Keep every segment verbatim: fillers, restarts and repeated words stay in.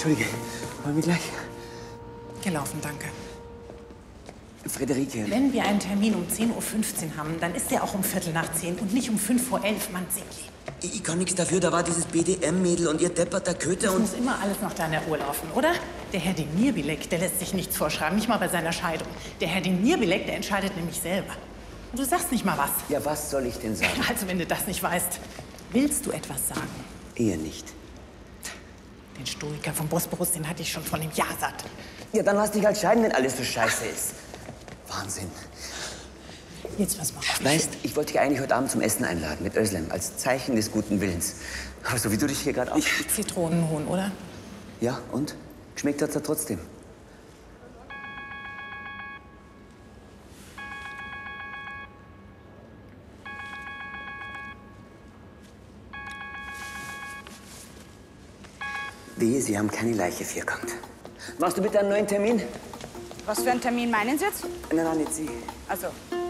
Entschuldige, wollen wir gleich? Gelaufen, danke. Friederike. Wenn wir einen Termin um zehn Uhr fünfzehn haben, dann ist der auch um Viertel nach zehn und nicht um fünf vor elf, Mann, Sigli. Ich kann nichts dafür, da war dieses B D M-Mädel und ihr depperter Köter Es und... muss immer alles nach deiner Uhr laufen, oder? Der Herr Demirbilek, der lässt sich nichts vorschreiben, nicht mal bei seiner Scheidung. Der Herr Demirbilek, der entscheidet nämlich selber. Und du sagst nicht mal was. Ja, was soll ich denn sagen? Also, wenn du das nicht weißt, willst du etwas sagen? Eher nicht. Den Stoiker vom Bosporus, den hatte ich schon vor einem Jahr satt. Ja, dann lass dich halt scheiden, wenn alles so scheiße ist. Wahnsinn. Jetzt, was machst du? Weißt, ich wollte dich eigentlich heute Abend zum Essen einladen mit Özlem, als Zeichen des guten Willens. Aber so wie du dich hier gerade auf... Zitronenhuhn, oder? Ja, und? Geschmeckt hat's ja trotzdem. Wehe, Sie haben keine Leiche vierkant. Machst du bitte einen neuen Termin? Was für einen Termin meinen Sie jetzt? Nein, nein, nicht Sie. Also.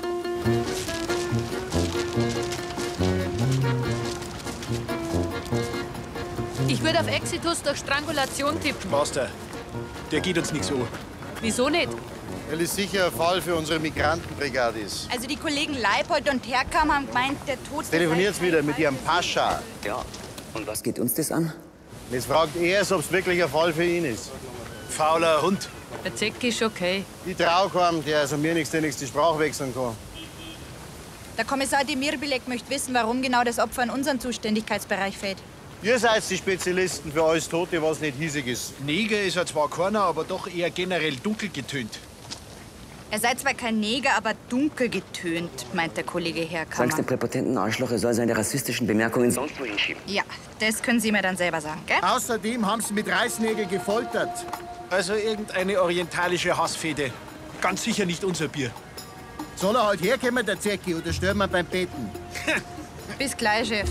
Ich würde auf Exitus durch Strangulation tippen. Basta. Der geht uns nichts so. Wieso nicht? Weil es sicher ein Fall für unsere Migrantenbrigade ist. Also die Kollegen Leipold und Herkam haben gemeint, der Tod... Telefoniert's wieder mit Ihrem Pascha. Ja. Und was geht uns das an? Jetzt fragt er es, ob es wirklich ein Fall für ihn ist. Fauler Hund. Der Zecki ist okay. Ich trau keinem, der also mir nichts, der nichts die Sprache wechseln kann. Der Kommissar Demirbilek möchte wissen, warum genau das Opfer in unseren Zuständigkeitsbereich fällt. Ihr seid die Spezialisten für alles Tote, was nicht hiesig ist. Neger ist er zwar keiner, aber doch eher generell dunkel getönt. Er sei zwar kein Neger, aber dunkel getönt, meint der Kollege Herkammer. Sagst dem präpotenten Arschloch, er soll seine rassistischen Bemerkungen sonst wo hinschieben. Ja, das können Sie mir dann selber sagen, gell? Außerdem haben sie mit Reißnägel gefoltert. Also irgendeine orientalische Hassfehde. Ganz sicher nicht unser Bier. Soll er halt herkommen, der Zecki, oder stören wir beim Beten? Bis gleich, Chef.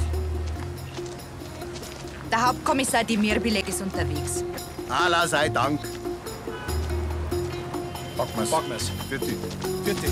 Der Hauptkommissar Demirbilek ist unterwegs. Allah sei Dank. Packen wir's. Packen wir's. Bitte. Bitte.